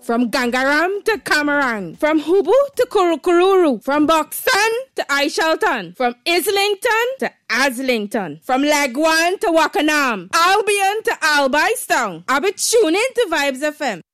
From Gangaram to Camarang. From Hubu to Kurukururu. From Buxton to Aishalton. From Islington to Aslington. From Legwan to Wakanam. Albion to Albistown. I'll be tuning to Vibes FM.